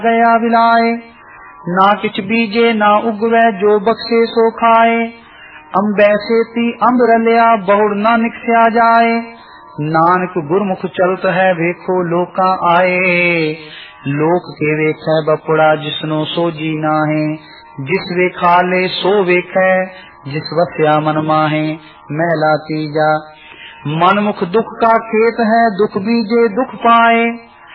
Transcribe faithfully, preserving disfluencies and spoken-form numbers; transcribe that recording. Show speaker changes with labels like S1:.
S1: गया विलाए। ना किछ बीजे ना उगवै जो बख्शे सो खाए। अंबै सेती अंब रलिया बहुड़ ना निकस्या जाए। नानक गुरमुख चलत है वेखो लोका आए। लोक के वेखै बपुड़ा जिसनो सोजी नाहे। जिस वेखा ले सो वेखै जिस वस्या मन माहे। मैला तीजा मन मुख दुख का खेत है दुख बीजे दुख पाए।